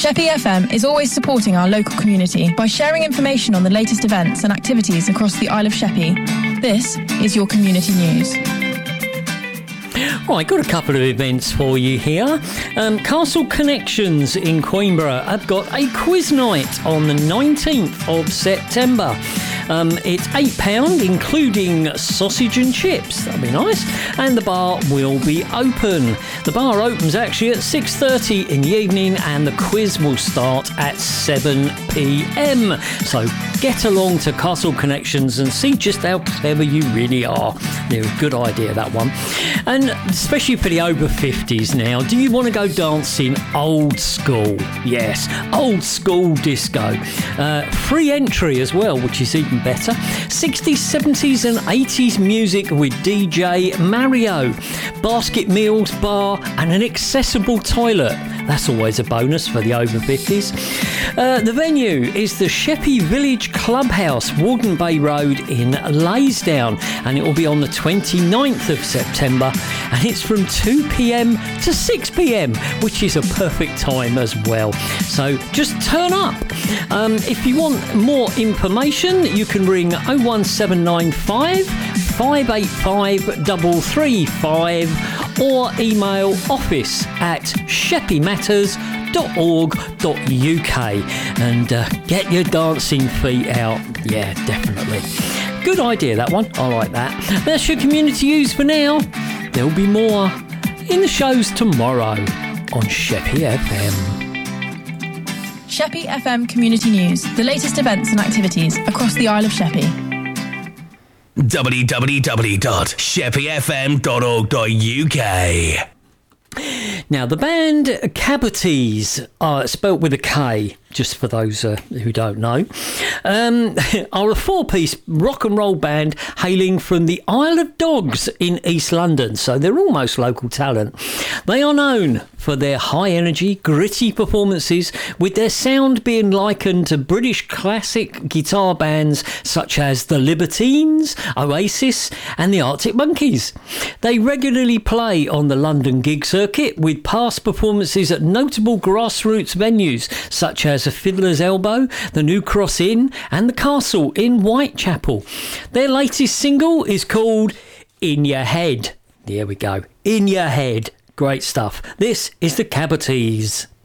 Sheppey FM is always supporting our local community by sharing information on the latest events and activities across the Isle of Sheppey. This is your community news. Right, got a couple of events for you here. Castle Connections in Queenborough have got a quiz night on the 19th of September. It's £8, including sausage and chips. That'll be nice. And the bar will be open. The bar opens actually at 6:30 in the evening, and the quiz will start at 7 p.m. So get along to Castle Connections and see just how clever you really are. They're a good idea, that one. And especially for the over 50s now, do you want to go dancing old school? Yes, old school disco. Free entry as well, which is even better. 60s, 70s and 80s music with DJ Mario. Basket meals, bar and an accessible toilet. That's always a bonus for the over 50s. The venue is the Sheppey Village Clubhouse, Warden Bay Road in Laysdown, and it will be on the 29th of September, and it's from 2 p.m. to 6 p.m, which is a perfect time as well. So just turn up. If you want more information, you can ring 01795 585 335 or email office@sheppeymatters.org.uk and get your dancing feet out. Yeah, definitely. Good idea, that one. I like that. That's your community news for now. There'll be more in the shows tomorrow on Sheppey FM. Sheppey FM Community News, the latest events and activities across the Isle of Sheppey. www.sheppeyfm.org.uk. Now, the band Cavities, spelt with a K, just for those who don't know, are a four-piece rock and roll band hailing from the Isle of Dogs in East London, so they're almost local talent. They are known for their high-energy, gritty performances, with their sound being likened to British classic guitar bands such as the Libertines, Oasis and the Arctic Monkeys. They regularly play on the London gig circuit, with past performances at notable grassroots venues such as a Fiddler's Elbow, the New Cross Inn and the Castle in Whitechapel. Their latest single is called In Your Head. There we go. In Your Head. Great stuff. This is the Cavities.